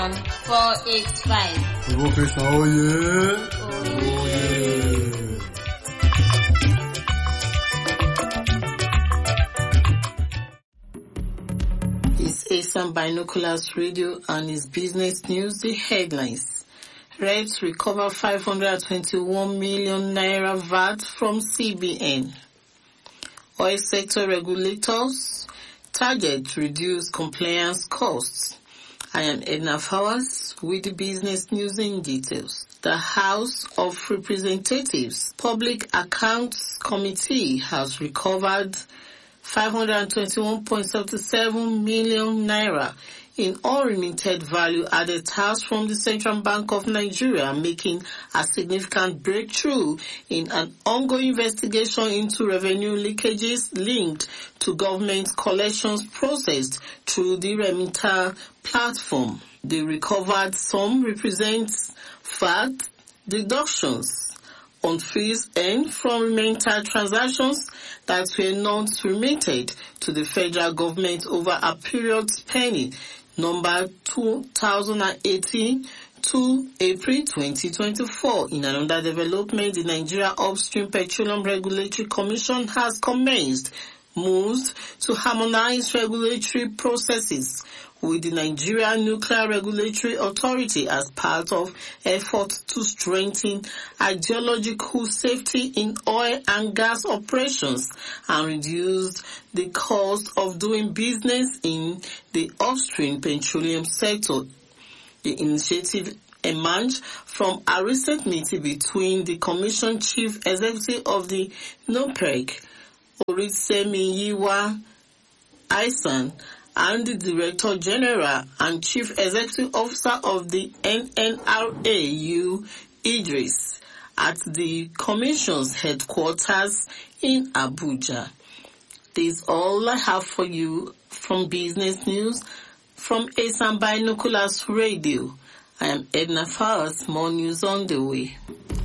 485. Krishna, oh yeah. Oh yeah. It's ASAM Binoculars Radio and its business news. The headlines. Reds recover 521 million naira VAT from CBN. Oil sector regulators target reduce compliance costs. I am Edna Fowers with the business news in details. The House of Representatives Public Accounts Committee has recovered 521.77 million naira in unremitted value-added tax from the Central Bank of Nigeria, making a significant breakthrough in an ongoing investigation into revenue leakages linked to government collections processed through the Remita platform. The recovered sum represents VAT deductions on fees earned from Remita transactions that were not remitted to the federal government over a period spanning number 2018 to April 2024. In another development, the Nigeria Upstream Petroleum Regulatory Commission has commenced moves to harmonize regulatory processes with the Nigeria Nuclear Regulatory Authority as part of efforts to strengthen ideological safety in oil and gas operations and reduce the cost of doing business in the upstream petroleum sector. The initiative emerged from a recent meeting between the Commission Chief Executive of the NUPREG, Orisemiyiwa Aisan, and the Director General and Chief Executive Officer of the NNRAU, Idris, at the Commission's headquarters in Abuja. This is all I have for you from Business News from ASAM Binoculars Radio. I am Edna Fowers. More news on the way.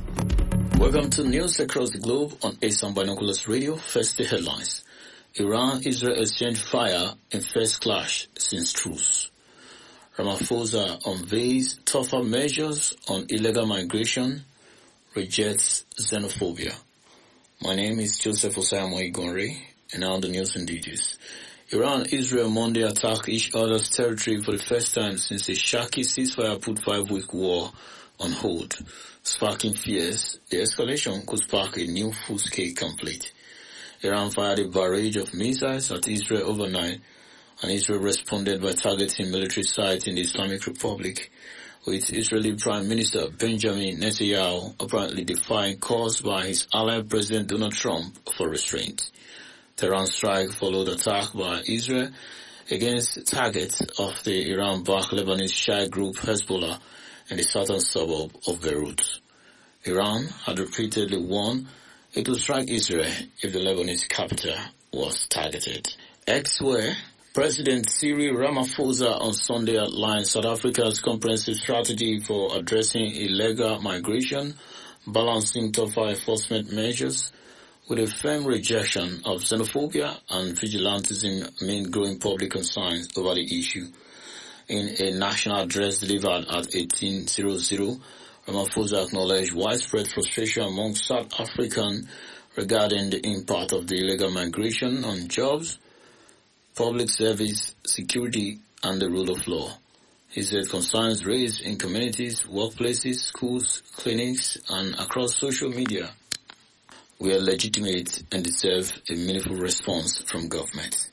Welcome to news across the globe on ASAM Binoculars Radio. First, the headlines. Iran-Israel exchanged fire in first clash since truce. Ramaphosa unveils tougher measures on illegal migration, rejects xenophobia. My name is Joseph Osayamoy Gonre, and now the news in details. Iran and Israel Monday attacked each other's territory for the first time since a shaky ceasefire put 5-week war on hold, sparking fears the escalation could spark a new full-scale conflict. Iran fired a barrage of missiles at Israel overnight, and Israel responded by targeting military sites in the Islamic Republic, with Israeli Prime Minister Benjamin Netanyahu apparently defying calls by his ally President Donald Trump for restraint. Tehran's strike followed attack by Israel against targets of the Iran-backed Lebanese Shia group Hezbollah in the southern suburb of Beirut. Iran had repeatedly warned it would strike Israel if the Lebanese capital was targeted. Elsewhere, President Cyril Ramaphosa on Sunday outlined South Africa's comprehensive strategy for addressing illegal migration, balancing tougher enforcement measures with a firm rejection of xenophobia and vigilantism amid growing public concerns over the issue. In a national address delivered at 1800, Ramaphosa acknowledged widespread frustration among South Africans regarding the impact of the illegal migration on jobs, public service, security, and the rule of law. He said concerns raised in communities, workplaces, schools, clinics, and across social media were legitimate and deserve a meaningful response from government.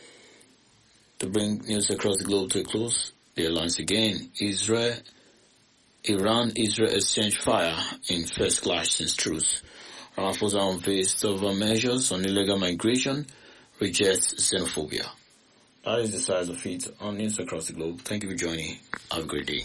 To bring news across the globe to a close, the headlines again. Iran-Israel exchanged fire in first clash since truce. Ramaphosa unveils tougher measures on illegal migration, rejects xenophobia. That is the size of it on news across the globe. Thank you for joining. Have a great day.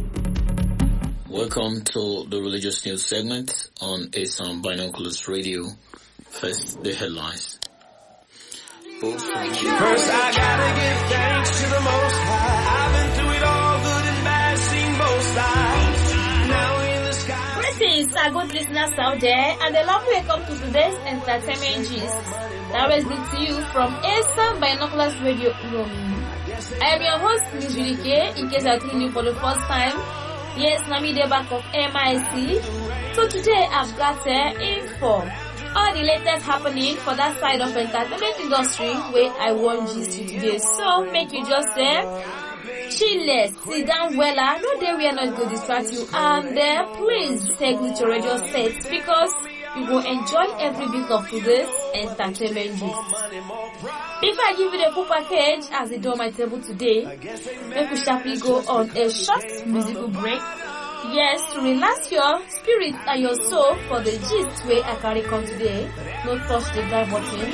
Welcome to the religious news segment on ASAM Binoculars Radio. First, the headlines. First, I gotta give thanks to the Most High. I've been through it all, good and bad, seen both sides. Now in the sky. Greetings, our good listeners out there, and a lovely welcome to today's entertainment gist. That was good to you from ASAM Binoculars Radio Room. I am your host, Ms. Julike, in case you're tuning in for the first time. Yes, Nami the back of MIC. So today I've got info. All the latest happening for that side of entertainment industry where I want you today. So make you just chill, sit down well, no day we are not going to distract you, and please take with your radio sets because you will enjoy every bit of today's entertainment gist. Before I give you the full package as I do on my table today, let me sharply go on a short musical break. Yes, to relax your spirit and your soul for the gist where I carry on today. Don't touch the dial button.